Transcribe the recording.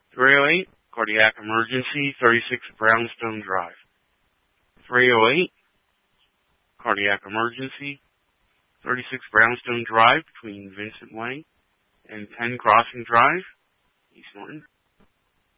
308, cardiac emergency, 36 Brownstone Drive. 308, cardiac emergency, 36 Brownstone Drive between Vincent Way and Penn Crossing Drive, East Norton.